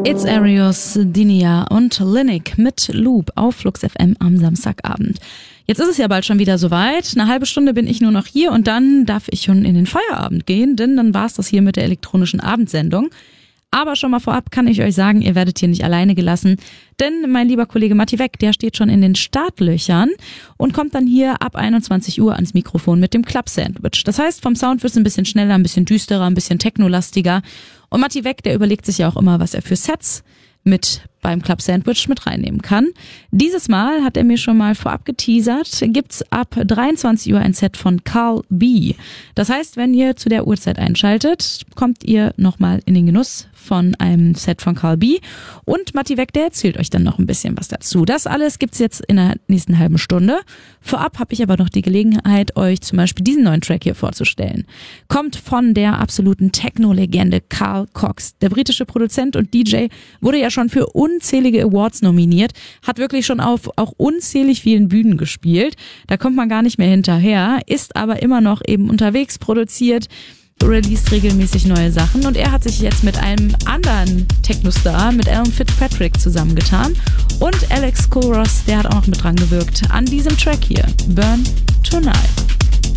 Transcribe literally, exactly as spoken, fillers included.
It's Arios, Dinia und Linik mit Loop auf Flux F M am Samstagabend. Jetzt ist es ja bald schon wieder soweit. Eine halbe Stunde bin ich nur noch hier und dann darf ich schon in den Feierabend gehen, denn dann war es das hier mit der elektronischen Abendsendung. Aber schon mal vorab kann ich euch sagen, ihr werdet hier nicht alleine gelassen, denn mein lieber Kollege Matti Weck, der steht schon in den Startlöchern und kommt dann hier ab einundzwanzig Uhr ans Mikrofon mit dem Club Sandwich. Das heißt, vom Sound wird es ein bisschen schneller, ein bisschen düsterer, ein bisschen technolastiger. Und Matti Weck, der überlegt sich ja auch immer, was er für Sets mit beim Club Sandwich mit reinnehmen kann. Dieses Mal hat er mir schon mal vorab geteasert, gibt's ab dreiundzwanzig Uhr ein Set von Carl B. Das heißt, wenn ihr zu der Uhrzeit einschaltet, kommt ihr nochmal in den Genuss von einem Set von Carl B. Und Matti Weck, der erzählt euch dann noch ein bisschen was dazu. Das alles gibt's jetzt in der nächsten halben Stunde. Vorab habe ich aber noch die Gelegenheit, euch zum Beispiel diesen neuen Track hier vorzustellen. Kommt von der absoluten Techno-Legende Carl Cox. Der britische Produzent und D J wurde ja schon für unzählige Awards nominiert, hat wirklich schon auf auch unzählig vielen Bühnen gespielt. Da kommt man gar nicht mehr hinterher, ist aber immer noch eben unterwegs, produziert, released regelmäßig neue Sachen und er hat sich jetzt mit einem anderen Techno-Star, mit Alan Fitzpatrick zusammengetan und Alex Koros, der hat auch noch mit dran gewirkt an diesem Track hier, Burn Tonight.